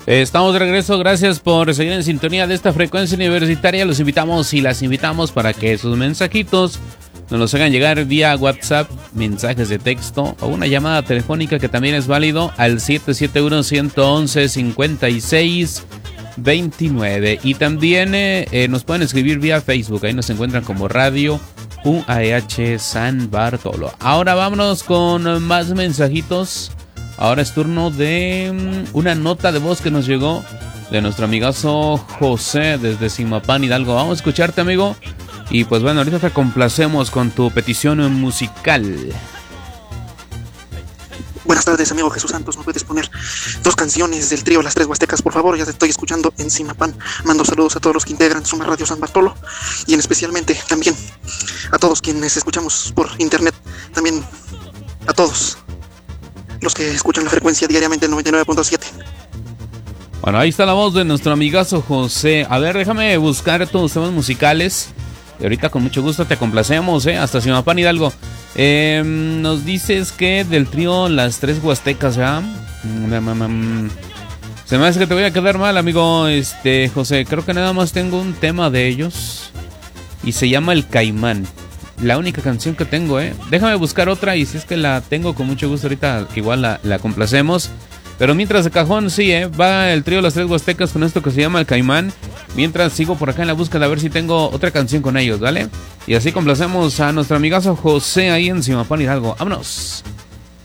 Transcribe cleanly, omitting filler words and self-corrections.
Estamos de regreso, gracias por seguir en sintonía de esta frecuencia universitaria. Los invitamos y las invitamos para que sus mensajitos nos los hagan llegar vía WhatsApp, mensajes de texto o una llamada telefónica que también es válido al 771-111-5629. Y también nos pueden escribir vía Facebook, ahí nos encuentran como Radio UAH San Bartolo. Ahora vámonos con más mensajitos. Ahora es turno de una nota de voz que nos llegó de nuestro amigazo José desde Zimapán, Hidalgo. Vamos a escucharte, amigo. Y pues bueno, ahorita te complacemos con tu petición musical. Buenas tardes, amigo Jesús Santos. ¿Me puedes poner 2 canciones del trío Las Tres Huastecas, por favor? Ya te estoy escuchando en Zimapán. Mando saludos a todos los que integran Suma Radio San Bartolo y en especialmente también a todos quienes escuchamos por internet. También a todos los que escuchan la frecuencia diariamente en 99.7. Bueno, ahí está la voz de nuestro amigazo José. A ver, déjame buscar tus temas musicales. Y ahorita con mucho gusto te complacemos, hasta Zimapán, Hidalgo. Nos dices que del trío Las Tres Huastecas, ¿ya? Se me hace que te voy a quedar mal, amigo José. Creo que nada más tengo un tema de ellos. Y se llama El Caimán. La única canción que tengo, Déjame buscar otra y si es que la tengo, con mucho gusto ahorita igual la complacemos. Pero mientras de cajón, sí, va el trío Las Tres Huastecas con esto que se llama El Caimán. Mientras sigo por acá en la búsqueda a ver si tengo otra canción con ellos, ¿vale? Y así complacemos a nuestro amigazo José ahí en Zimapán, Hidalgo. ¡Vámonos!